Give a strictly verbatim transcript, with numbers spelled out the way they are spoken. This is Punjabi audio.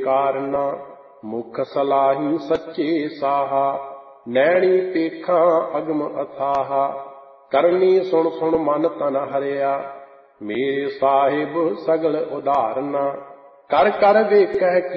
ਕਾਰਨਾ। ਮੁਖ ਸਲਾਹੀ ਸੱਚੇ ਸਾਹਾ, ਨੈਣੀ ਪੇਖਾਂ ਅਗਮ ਅਥਾਹਾ। ਕਰਨੀ ਸੁਣ ਸੁਣ ਮਨ ਤਨ ਹਰਿਆ, ਮੇਰੇ ਸਾਹਿਬ ਸਗਲ ਉਧਾਰਨਾ। ਕਰ ਕਰ ਵੇਖੈ